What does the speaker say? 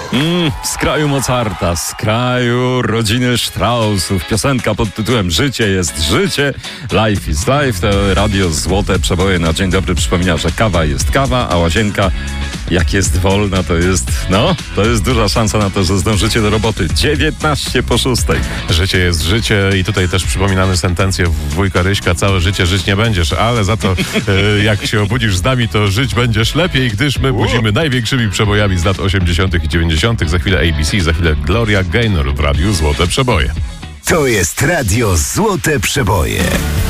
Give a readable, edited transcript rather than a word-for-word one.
Z kraju Mozarta, z kraju rodziny Straussów. Piosenka pod tytułem Życie jest życie, life is life. To radio Złote Przeboje na dzień dobry przypomina, że kawa jest kawa, a łazienka jak jest wolna, to jest duża szansa na to, że zdążycie do roboty. 6:19. Życie jest życie i tutaj też przypominamy sentencję wujka Ryśka: całe życie żyć nie będziesz, ale za to jak się obudzisz z nami, to żyć będziesz lepiej, gdyż my budzimy największymi przebojami z lat 80. i 90. Za chwilę ABC, za chwilę Gloria Gaynor w radiu Złote Przeboje. To jest radio Złote Przeboje.